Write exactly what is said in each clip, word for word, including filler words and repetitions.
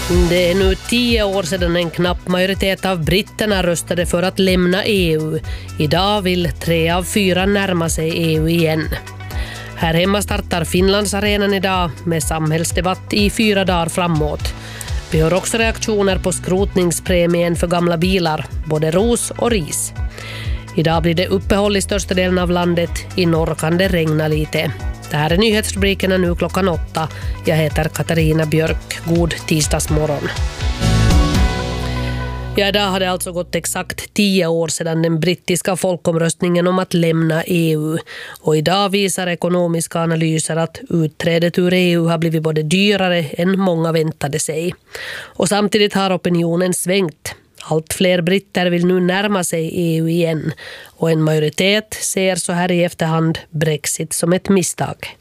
Det är nu tio år sedan en knapp majoritet av britterna röstade för att lämna E U. Idag vill tre av fyra närma sig E U igen. Här hemma startar Finlandsarenan idag med samhällsdebatt i fyra dagar framåt. Vi har också reaktioner på skrotningspremien för gamla bilar, både ros och ris. Idag blir det uppehåll i största delen av landet. I norr kan det regna lite. Det här är nyhetsrubrikerna nu klockan åtta. Jag heter Katarina Björk. God tisdagsmorgon. Ja, idag har det alltså gått exakt tio år sedan den brittiska folkomröstningen om att lämna E U. Och idag visar ekonomiska analyser att utträdet ur E U har blivit både dyrare än många väntade sig. Och samtidigt har opinionen svängt. Allt fler britter vill nu närma sig E U igen. Och en majoritet ser så här i efterhand Brexit som ett misstag.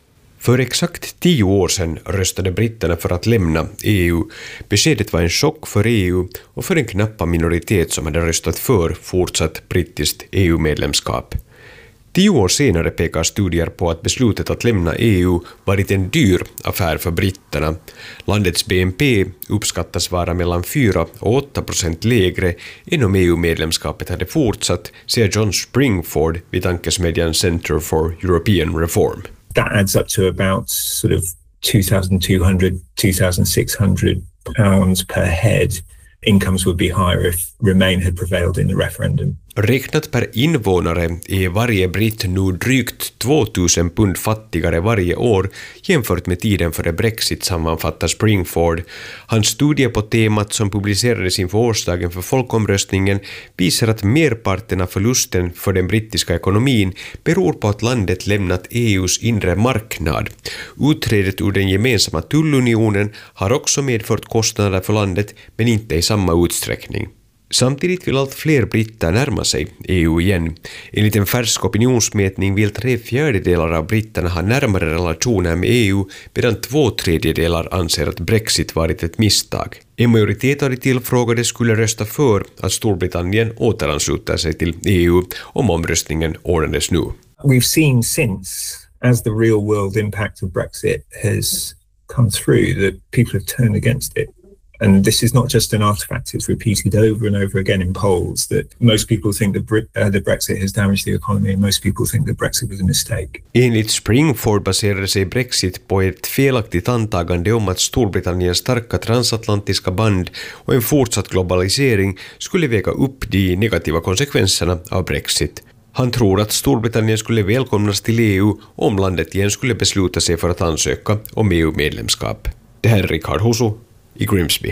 För exakt tio år sedan röstade britterna för att lämna E U. Beskedet var en chock för E U och för en knappa minoritet som hade röstat för fortsatt brittiskt E U-medlemskap. Tio år senare pekar studier på att beslutet att lämna E U varit en dyr affär för britterna. Landets B N P uppskattas vara mellan fyra och åtta procent lägre än om E U-medlemskapet hade fortsatt, säger John Springford vid tankesmedjan Center for European Reform. That adds up to about sort of two thousand two hundred, two thousand six hundred pounds per head. Incomes would be higher if Remain had prevailed in the referendum. Räknat per invånare är varje britt nu drygt tvåtusen pund fattigare varje år jämfört med tiden före Brexit, sammanfattar Springford. Hans studie på temat som publicerades inför årsdagen för folkomröstningen visar att merparten av förlusten för den brittiska ekonomin beror på att landet lämnat E U:s inre marknad. Utträdet ur den gemensamma tullunionen har också medfört kostnader för landet, men inte i samma utsträckning. Samtidigt vill allt fler britter närma sig E U igen. Enligt en färsk opinionsmätning vill tre fjärdedelar av britterna ha närmare relationer med E U, medan två tredjedelar anser att Brexit varit ett misstag. En majoritet av de tillfrågade skulle rösta för att Storbritannien återansluter sig till E U om omröstningen ordnades nu. We've seen since, as the real world impact of Brexit has come through, that people have turned against it. And this is not just an artifact, it's repeated over and over again in polls that most people think that Brit- uh, the Brexit has damaged the economy and most people think that Brexit was a mistake. Enligt Springford baserade sig Brexit på ett felaktigt antagande om att Storbritanniens starka transatlantiska band och en fortsatt globalisering skulle väga upp de negativa konsekvenserna av Brexit. Han tror att Storbritannien skulle välkomnas till E U om landet igen skulle besluta sig för att ansöka om E U-medlemskap. Det här är Richard Husu i Grimsby.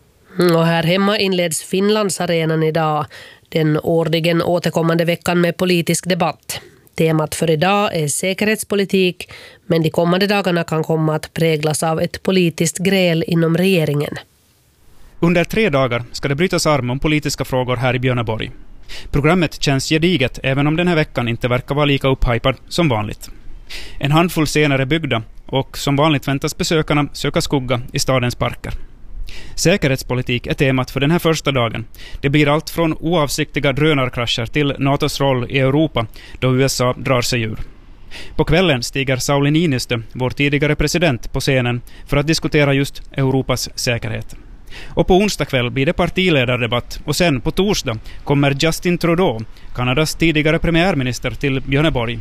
Och här hemma inleds Finlandsarenan idag, den årligen återkommande veckan med politisk debatt. Temat för idag är säkerhetspolitik, men de kommande dagarna kan komma att präglas av ett politiskt gräl inom regeringen. Under tre dagar ska det brytas arm om politiska frågor här i Björneborg. Programmet känns gediget även om den här veckan inte verkar vara lika upphypad som vanligt. En handfull scener är byggda och som vanligt väntas besökarna söka skugga i stadens parker. Säkerhetspolitik är temat för den här första dagen. Det blir allt från oavsiktliga drönarkrascher till NATOs roll i Europa då U S A drar sig ur. På kvällen stiger Sauli Niinistö, vår tidigare president, på scenen för att diskutera just Europas säkerhet. Och på onsdag kväll blir det partiledardebatt och sen på torsdag kommer Justin Trudeau, Kanadas tidigare premiärminister, till Björneborg.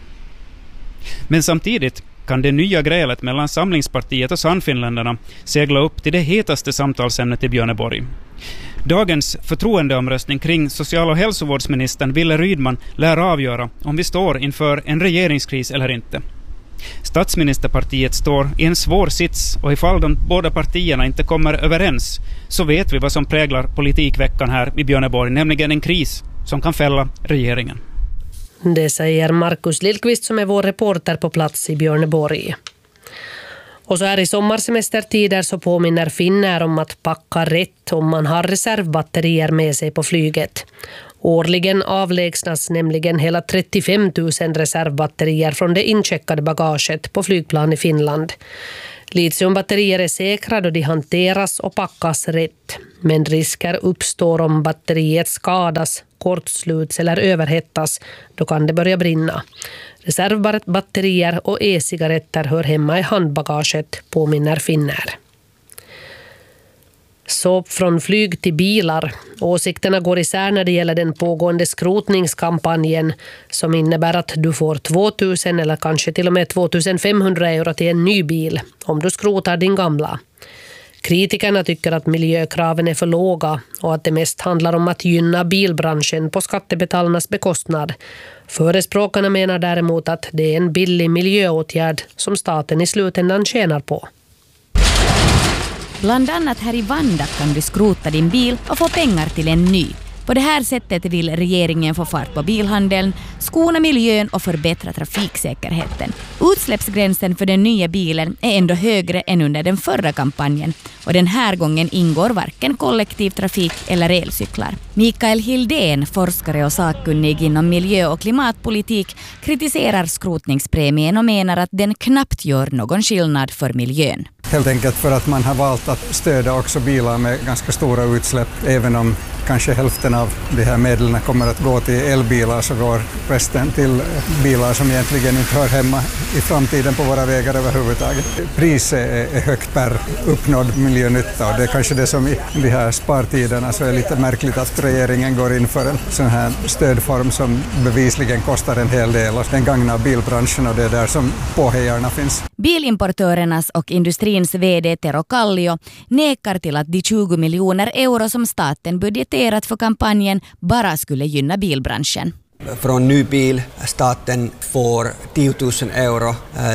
Men samtidigt kan det nya grälet mellan Samlingspartiet och Sannfinländarna segla upp till det hetaste samtalsämnet i Björneborg. Dagens förtroendeomröstning kring social- och hälsovårdsministern Wille Rydman lär avgöra om vi står inför en regeringskris eller inte. Statsministerpartiet står i en svår sits och ifall de båda partierna inte kommer överens så vet vi vad som präglar politikveckan här i Björneborg, nämligen en kris som kan fälla regeringen. Det säger Markus Lillqvist som är vår reporter på plats i Björneborg. Och så här i sommarsemestertider så påminner Finnair om att packa rätt om man har reservbatterier med sig på flyget. Årligen avlägsnas nämligen hela trettiofem tusen reservbatterier från det incheckade bagaget på flygplan i Finland. Litiumbatterier är säkra då de hanteras och packas rätt. Men risker uppstår om batteriet skadas, kortsluts eller överhettas. Då kan det börja brinna. Reservbatterier och e-cigaretter hör hemma i handbagaget, påminner Finnair. Så från flyg till bilar. Åsikterna går isär när det gäller den pågående skrotningskampanjen som innebär att du får tvåtusen eller kanske till och med tvåtusenfemhundra euro till en ny bil om du skrotar din gamla. Kritikerna tycker att miljökraven är för låga och att det mest handlar om att gynna bilbranschen på skattebetalarnas bekostnad. Förespråkarna menar däremot att det är en billig miljöåtgärd som staten i slutändan tjänar på. Bland annat här i Vanda kan du skrota din bil och få pengar till en ny. På det här sättet vill regeringen få fart på bilhandeln, skona miljön och förbättra trafiksäkerheten. Utsläppsgränsen för den nya bilen är ändå högre än under den förra kampanjen och den här gången ingår varken kollektivtrafik eller elcyklar. Mikael Hildén, forskare och sakkunnig inom miljö- och klimatpolitik, kritiserar skrotningspremien och menar att den knappt gör någon skillnad för miljön. Helt enkelt för att man har valt att stödja också bilar med ganska stora utsläpp. Även om kanske hälften av de här medlen kommer att gå till elbilar så går resten till bilar som egentligen inte hör hemma i framtiden på våra vägar överhuvudtaget. Priset är högt per uppnådd miljönytta och det är kanske det som i de här spartiderna så är lite märkligt att regeringen går in för en sån här stödform som bevisligen kostar en hel del och den gagnar bilbranschen och det är där som påhejarna finns. Bilimportörernas och industrins vd Tero Kallio nekar till att de tjugo miljoner euro som staten budgeterat för kampanjen bara skulle gynna bilbranschen. Från ny bil staten får tio tusen euro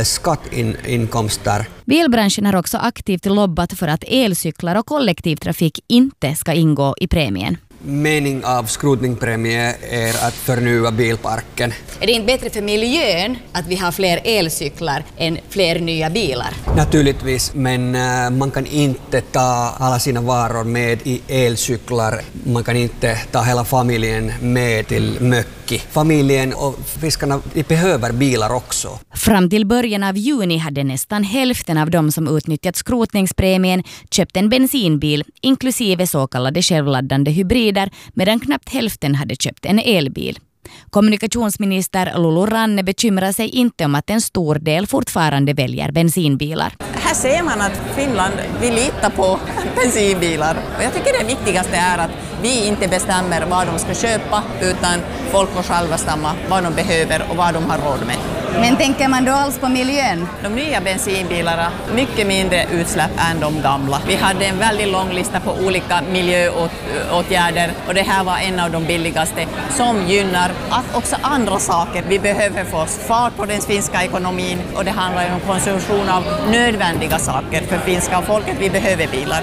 skattinkomster. Bilbranschen har också aktivt lobbat för att elcyklar och kollektivtrafik inte ska ingå i premien. Mening av skrotningspremie är att förnya bilparken. Är det inte bättre för miljön att vi har fler elcyklar än fler nya bilar? Naturligtvis, men man kan inte ta alla sina varor med i elcyklar. Man kan inte ta hela familjen med till mökki. Familjen och fiskarna behöver bilar också. Fram till början av juni hade nästan hälften av de som utnyttjat skrotningspremien köpt en bensinbil, inklusive så kallade självladdande hybrider, medan knappt hälften hade köpt en elbil. Kommunikationsminister Lulu Ranne bekymrar sig inte om att en stor del fortfarande väljer bensinbilar. Här ser man att Finland vill lita på bensinbilar. Och jag tycker det viktigaste är att vi inte bestämmer vad de ska köpa utan folk får själva stämma vad de behöver och vad de har råd med. Men tänker man då alls på miljön? De nya bensinbilarna mycket mindre utsläpp än de gamla. Vi hade en väldigt lång lista på olika miljöåtgärder och det här var en av de billigaste som gynnar att också andra saker. Vi behöver få fart på den finska ekonomin och det handlar om konsumtion av nödvändiga saker för finska folket. Vi behöver bilar.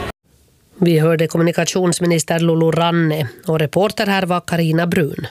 Vi hörde kommunikationsminister Lulu Ranne och reporter här var Karina Brun.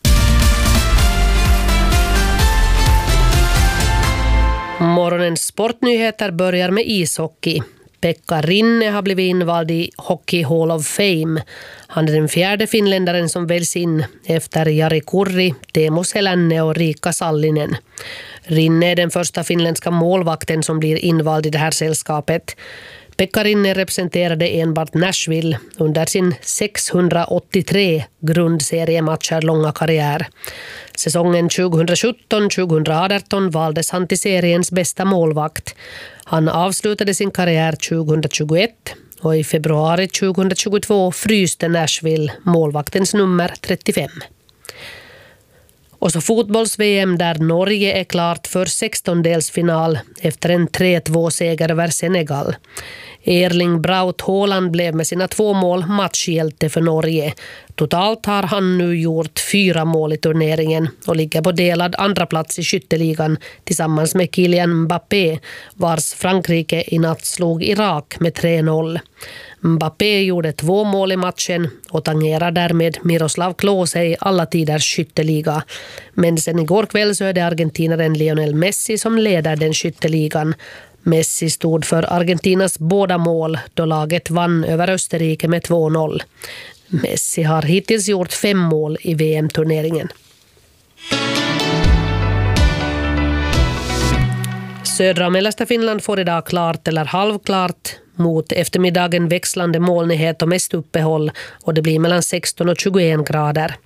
Morgonens sportnyheter börjar med ishockey. Pekka Rinne har blivit invald i Hockey Hall of Fame. Han är den fjärde finländaren som väljs in efter Jari Kurri, Teemu Selänne och Riikka Sallinen. Rinne är den första finländska målvakten som blir invald i det här sällskapet. Pekka Rinne representerade enbart Nashville under sin sexhundraåttiotre grundseriematcher långa karriär. Säsongen tjugosjutton tjugoarton valdes han till seriens bästa målvakt. Han avslutade sin karriär tjugohundratjugoett och i februari tjugohundratjugotvå fryste Nashville målvaktens nummer trettiofem. Och så fotbolls-V M där Norge är klart för sextondelsfinal efter en tre två seger över Senegal. Erling Braut Haaland blev med sina två mål matchhjälte för Norge. Totalt har han nu gjort fyra mål i turneringen och ligger på delad andra plats i skytteligan tillsammans med Kylian Mbappé, vars Frankrike i natt slog Irak med tre noll. Mbappé gjorde två mål i matchen och tangerar därmed Miroslav Klose i alla tiders skytteliga. Men sen igår kväll så är det argentinaren Lionel Messi som leder den skytteligan. Messi stod för Argentinas båda mål då laget vann över Österrike med två noll. Messi har hittills gjort fem mål i V M-turneringen. Södra och mellersta Finland får idag klart eller halvklart. Mot eftermiddagen växlande molnighet och mest uppehåll och det blir mellan sexton och tjugoen grader.